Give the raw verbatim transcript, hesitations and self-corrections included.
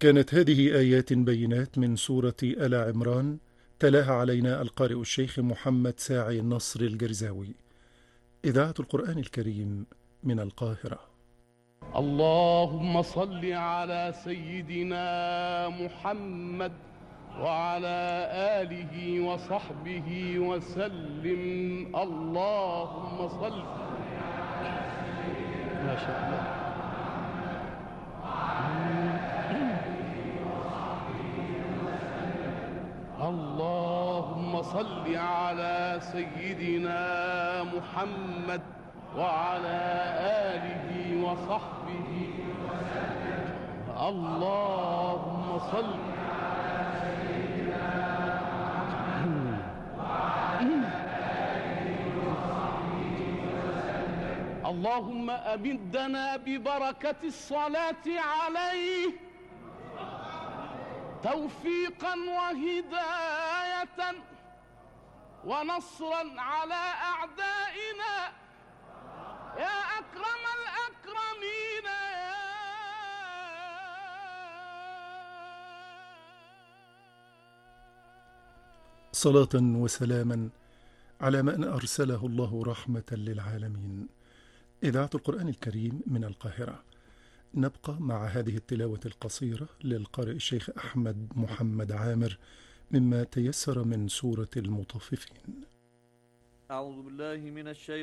كانت هذه آيات بينات من سورة آل عمران، تلاها علينا القارئ الشيخ محمد ساعي النصر الجرزاوي. إذاعة القرآن الكريم من القاهرة. اللهم صل على سيدنا محمد وعلى آله وصحبه وسلم. اللهم صل. ما شاء الله. اللهم صل على سيدنا محمد وعلى آله وصحبه وسلم. اللهم صل. اللهم أمدنا ببركة الصلاة عليه توفيقا وهداية ونصرا على أعدائنا يا أكرم الأكرمين. صلاة وسلاما على من أرسله الله رحمة للعالمين. إذاعة القرآن الكريم من القاهرة. نبقى مع هذه التلاوة القصيرة للقارئ الشيخ أحمد محمد عامر مما تيسر من سورة المطففين. أعوذ بالله من الشيطان